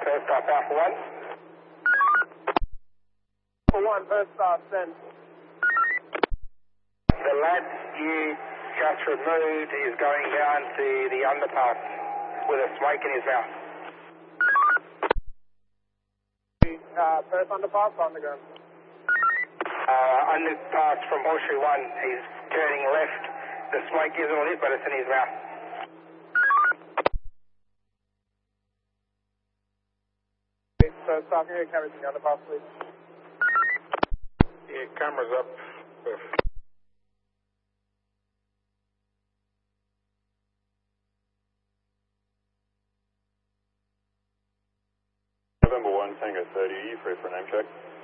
First stop Alpha 1. Alpha 1, first stop, send. The lad you just removed is going down to the underpass with a smoke in his mouth. First underpass or underground? Underpass from Horseshoe 1. He's turning left. The smoke isn't on it, but it's in his mouth. First stop, can you get cameras in the underpass, please? Yeah, camera's up. November 1, Tango 30, are you free for a name check?